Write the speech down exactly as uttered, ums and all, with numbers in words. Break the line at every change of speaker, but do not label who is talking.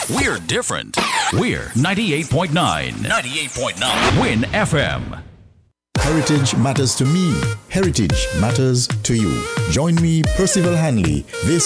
We're different. We're ninety-eight point nine. ninety-eight point nine. Win F M.
Heritage matters to me. Heritage matters to you. Join me, Percival Hanley, this